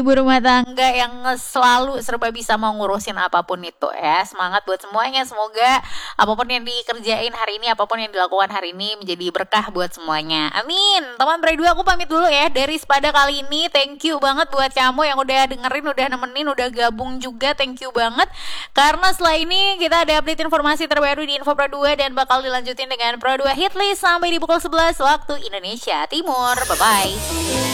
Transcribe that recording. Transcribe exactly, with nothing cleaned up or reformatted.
ibu rumah tangga yang selalu serba bisa mau ngurusin apapun itu ya. Semangat buat semuanya. Semoga apapun yang dikerjain hari ini, apapun yang dilakukan hari ini menjadi berkah buat semuanya. Amin. Teman berdua aku pamit dulu ya dari Sepada kali ini. Thank you banget buat kamu yang udah dengerin, udah nemenin, udah gabung juga. Thank you banget. Karena setelah ini kita ada update informasi terbaru di Info Pro dua dan bakal dilanjutin dengan Pro dua Hitlist sampai di pukul sebelas waktu Indonesia Timur. Bye-bye.